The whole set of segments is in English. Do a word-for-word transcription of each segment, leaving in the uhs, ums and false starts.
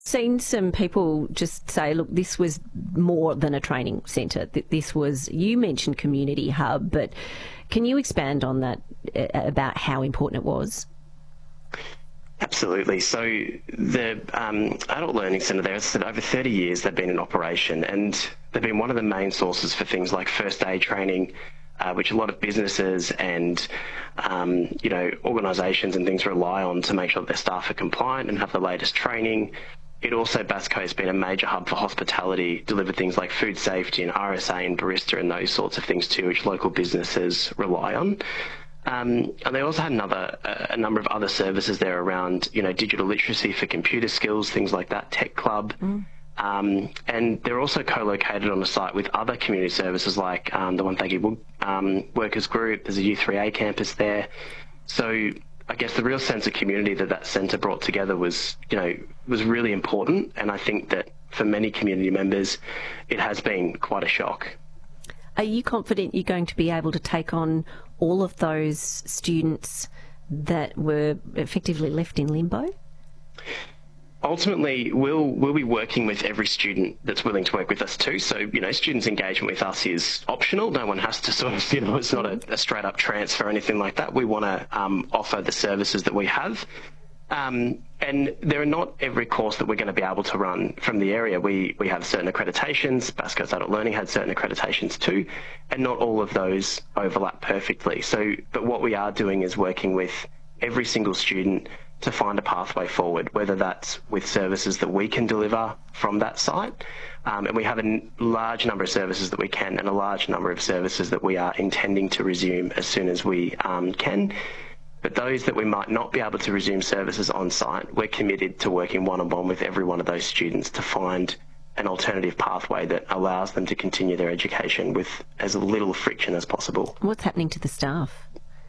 Seen some people just say, look, this was more than a training centre. This was, you mentioned community hub, but can you expand on that, uh, about how important it was? Absolutely. So the um, Adult Learning Centre there, it's over thirty years they've been in operation, and they've been one of the main sources for things like first aid training, uh, which a lot of businesses and um, you know organisations and things rely on to make sure that their staff are compliant and have the latest training. It also, Basco has been a major hub for hospitality, delivered things like food safety and R S A and barista and those sorts of things too, which local businesses rely on. Um, and they also had another, a number of other services there around, you know, digital literacy for computer skills, things like that, Tech Club. Mm. Um, and they're also co-located on the site with other community services like um, the Wonthaggi um, Workers Group. There's a U three A campus there. So I guess the real sense of community that that centre brought together was, you know, was really important. And I think that for many community members, it has been quite a shock. Are you confident you're going to be able to take on all of those students that were effectively left in limbo? Ultimately, we'll we'll be working with every student that's willing to work with us too. So, you know, students' engagement with us is optional. No one has to sort of, you know, it's not a, a straight up transfer or anything like that. We want to um, offer the services that we have. Um, and there are not every course that we're going to be able to run from the area. We we have certain accreditations. Basco's Adult Learning had certain accreditations too, and not all of those overlap perfectly. So, but what we are doing is working with every single student to find a pathway forward, whether that's with services that we can deliver from that site. Um, and we have a n- large number of services that we can, and a large number of services that we are intending to resume as soon as we um, can. But those that we might not be able to resume services on site, we're committed to working one-on-one with every one of those students to find an alternative pathway that allows them to continue their education with as little friction as possible. What's happening to the staff?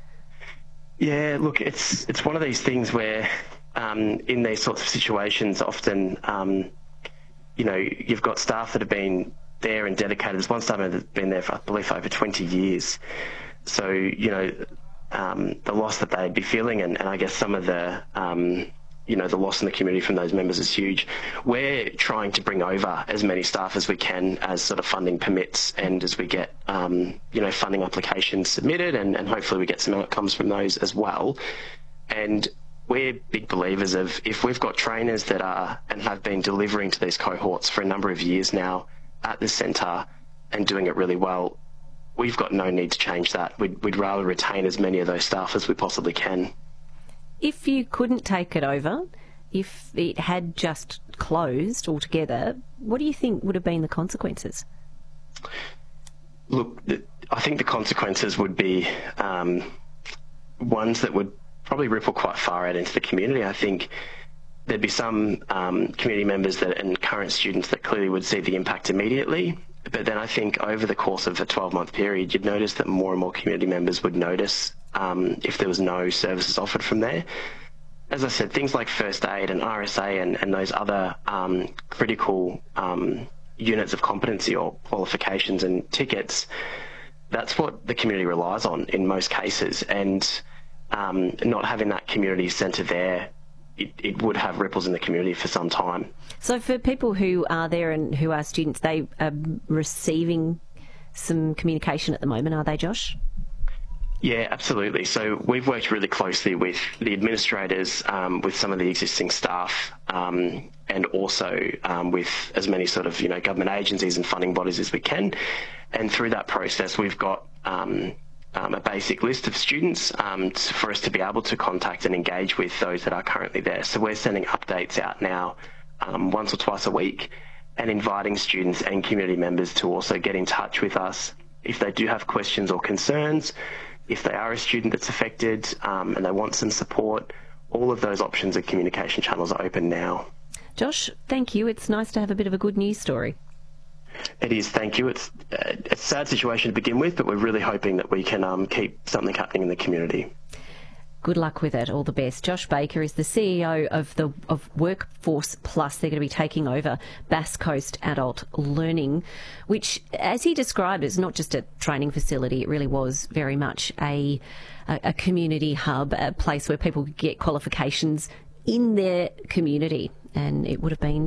Yeah, look, it's it's one of these things where um, in these sorts of situations, often, um, you know, you've got staff that have been there and dedicated. There's one staff member that's been there for, I believe, for over twenty years. So, you know, Um, the loss that they'd be feeling, and, and I guess some of the, um, you know, the loss in the community from those members is huge. We're trying to bring over as many staff as we can as sort of funding permits, and as we get, um, you know, funding applications submitted, and, and hopefully we get some outcomes from those as well. And we're big believers of, if we've got trainers that are and have been delivering to these cohorts for a number of years now at the centre and doing it really well, we've got no need to change that. We'd, we'd rather retain as many of those staff as we possibly can. If you couldn't take it over, if it had just closed altogether, what do you think would have been the consequences? Look, I think the consequences would be um, ones that would probably ripple quite far out into the community. I think there'd be some um, community members that and current students that clearly would see the impact immediately. But then I think over the course of a twelve-month period, you'd notice that more and more community members would notice um, if there was no services offered from there. As I said, things like first aid and R S A and, and those other um, critical um, units of competency or qualifications and tickets, that's what the community relies on in most cases. And um, not having that community centre there, It, it would have ripples in the community for some time. So for people who are there and who are students, they are receiving some communication at the moment, are they, Josh? Yeah, absolutely. So we've worked really closely with the administrators, um, with some of the existing staff, um, and also um, with as many sort of, you know, government agencies and funding bodies as we can. And through that process, we've got um, Um, a basic list of students um, to, for us to be able to contact and engage with those that are currently there. So we're sending updates out now um, once or twice a week, and inviting students and community members to also get in touch with us if they do have questions or concerns, if they are a student that's affected um, and they want some support. All of those options of communication channels are open now. Josh, thank you. It's nice to have a bit of a good news story. It is, thank you. It's a sad situation to begin with, but we're really hoping that we can um, keep something happening in the community. Good luck with it. All the best. Josh Baker is the C E O of the of Workforce Plus. They're going to be taking over Bass Coast Adult Learning, which, as he described, is not just a training facility. It really was very much a a, a community hub, a place where people could get qualifications in their community, and it would have been